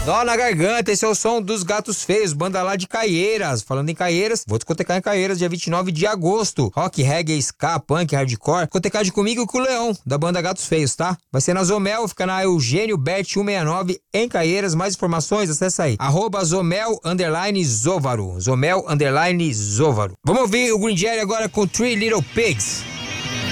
Nó na garganta, esse é o som dos Gatos Feios, banda lá de Caieiras. Falando em Caieiras, vou discotecar em Caieiras dia 29 de agosto. Rock, reggae, ska, punk, hardcore. Discotecagem comigo e com o Leão, da banda Gatos Feios, tá? Vai ser na Zomel, fica na Eugênio Bet 169 em Caieiras. Mais informações, acessa aí. @Zomel_Zóvaro. Zomel_Zóvaro. Vamos ouvir o Green Jelly agora com Three Little Pigs.